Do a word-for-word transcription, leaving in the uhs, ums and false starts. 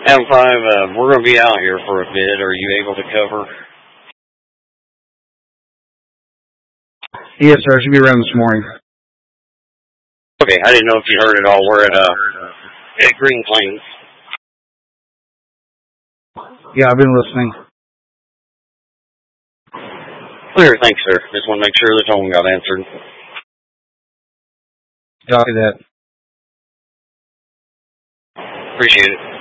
M five, uh, we're going to be out here for a bit. Are you able to cover? Yes, sir. I should be around this morning. Okay, I didn't know if you heard it all. We're at, uh, at Green Plains. Yeah, I've been listening. Clear, thanks, sir. Just want to make sure the phone got answered. Copy that. Appreciate it.